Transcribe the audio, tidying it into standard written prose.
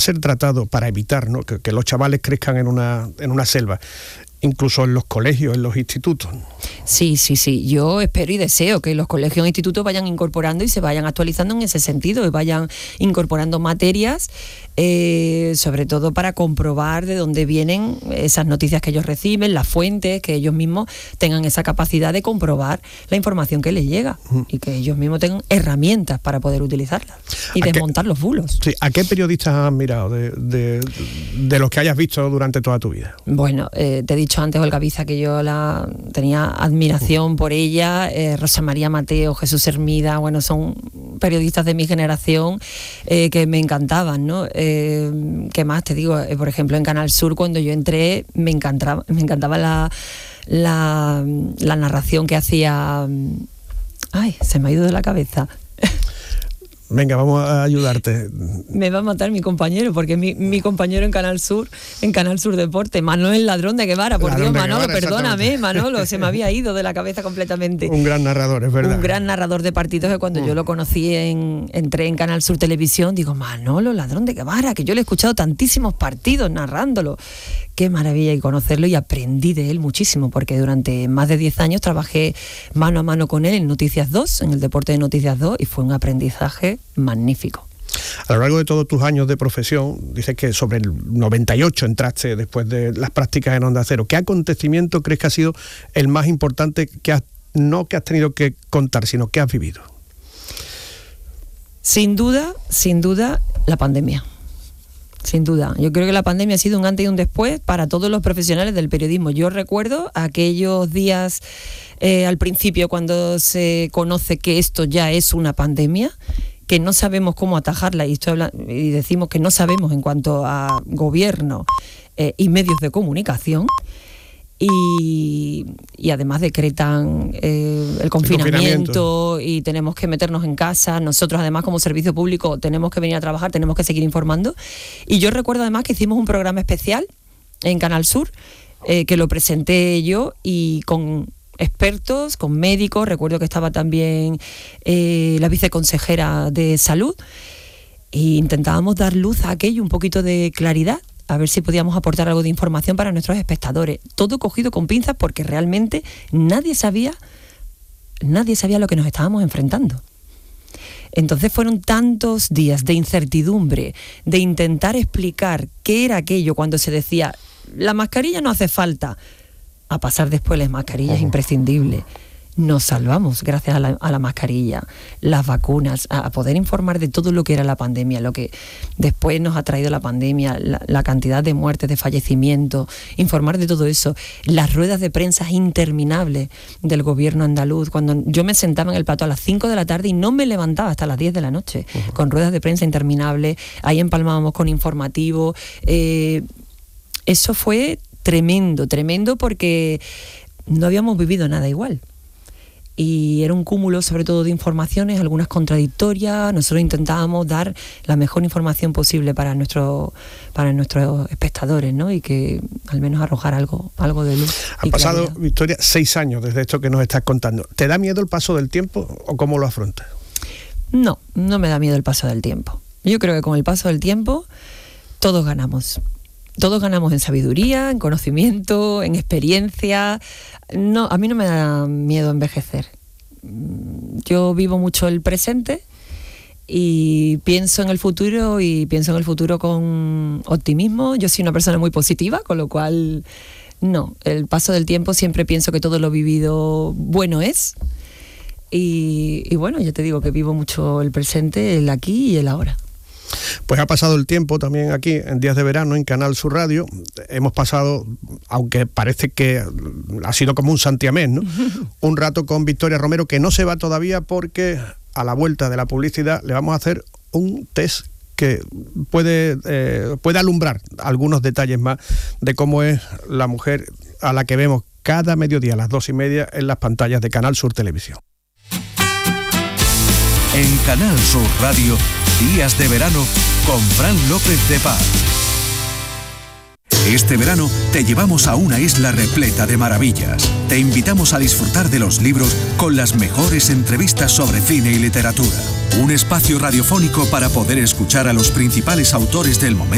ser tratado para evitar, ¿no?, que los chavales crezcan en una selva, incluso en los colegios, en los institutos. Sí. Yo espero y deseo que los colegios e institutos vayan incorporando y se vayan actualizando en ese sentido, y vayan incorporando materias, sobre todo para comprobar de dónde vienen esas noticias que ellos reciben, las fuentes, que ellos mismos tengan esa capacidad de comprobar la información que les llega y que ellos mismos tengan herramientas para poder utilizarlas y desmontar los bulos. Sí, ¿a qué periodistas has mirado de los que hayas visto durante toda tu vida? Bueno, te he dicho antes, Olga Biza, que yo tenía admiración por ella, Rosa María Mateo, Jesús Hermida, bueno, son periodistas de mi generación que me encantaban, ¿no? ¿Qué más te digo? Por ejemplo, en Canal Sur, cuando yo entré, me encantaba la narración que hacía... Ay, se me ha ido de la cabeza. Venga, vamos a ayudarte. Me va a matar mi compañero, porque mi compañero en Canal Sur Deporte, Manuel Ladrón de Guevara. Por Dios, Manolo, perdóname, Manolo, se me había ido de la cabeza completamente. Un gran narrador, es verdad. Un gran narrador de partidos, que cuando yo lo conocí, entré en Canal Sur Televisión, digo, Manolo Ladrón de Guevara, que yo le he escuchado tantísimos partidos narrándolo. Qué maravilla, y conocerlo, y aprendí de él muchísimo, porque durante más de 10 años trabajé mano a mano con él en Noticias 2, en el deporte de Noticias 2, y fue un aprendizaje magnífico. A lo largo de todos tus años de profesión, dices que sobre el 98 entraste después de las prácticas en Onda Cero. ¿Qué acontecimiento crees que ha sido el más importante que has tenido que contar, sino que has vivido? Sin duda, la pandemia. Sin duda. Yo creo que la pandemia ha sido un antes y un después para todos los profesionales del periodismo. Yo recuerdo aquellos días al principio, cuando se conoce que esto ya es una pandemia, que no sabemos cómo atajarla, y decimos que no sabemos en cuanto a gobierno y medios de comunicación. Y además decretan el confinamiento y tenemos que meternos en casa. Nosotros, además, como servicio público, tenemos que venir a trabajar, tenemos que seguir informando. Y yo recuerdo además que hicimos un programa especial en Canal Sur, que lo presenté yo, y con expertos, con médicos. Recuerdo que estaba también la viceconsejera de Salud, e intentábamos dar luz a aquello, un poquito de claridad, a ver si podíamos aportar algo de información para nuestros espectadores. Todo cogido con pinzas, porque realmente nadie sabía lo que nos estábamos enfrentando. Entonces fueron tantos días de incertidumbre, de intentar explicar qué era aquello cuando se decía la mascarilla no hace falta, a pasar después las mascarillas imprescindibles. Nos salvamos gracias a la mascarilla, las vacunas, a poder informar de todo lo que era la pandemia, lo que después nos ha traído la pandemia, la cantidad de muertes, de fallecimientos, informar de todo eso, las ruedas de prensa interminables del gobierno andaluz, cuando yo me sentaba en el plató a las 5 de la tarde y no me levantaba hasta las 10 de la noche, con ruedas de prensa interminables, ahí empalmábamos con informativo. Eso fue tremendo, porque no habíamos vivido nada igual. Y era un cúmulo, sobre todo, de informaciones, algunas contradictorias. Nosotros intentábamos dar la mejor información posible para nuestros espectadores, ¿no? Y que al menos arrojar algo de luz. Han pasado, claridad. Victoria, 6 años desde esto que nos estás contando. ¿Te da miedo el paso del tiempo o cómo lo afrontas? No me da miedo el paso del tiempo. Yo creo que con el paso del tiempo todos ganamos. Todos ganamos en sabiduría, en conocimiento, en experiencia. No, a mí no me da miedo envejecer. Yo vivo mucho el presente y pienso en el futuro, con optimismo. Yo soy una persona muy positiva, con lo cual no, el paso del tiempo siempre pienso que todo lo vivido bueno es. Y bueno, ya te digo que vivo mucho el presente, el aquí y el ahora. Pues ha pasado el tiempo también aquí en Días de Verano en Canal Sur Radio. Hemos pasado, aunque parece que ha sido como un santiamén, ¿no? Un rato con Victoria Romero, que no se va todavía, porque a la vuelta de la publicidad le vamos a hacer un test que puede alumbrar algunos detalles más de cómo es la mujer a la que vemos cada mediodía a las 2:30 en las pantallas de Canal Sur Televisión. En Canal Sur Radio, Días de Verano con Fran López de Paz. Este verano te llevamos a una isla repleta de maravillas. Te invitamos a disfrutar de los libros con las mejores entrevistas sobre cine y literatura. Un espacio radiofónico para poder escuchar a los principales autores del momento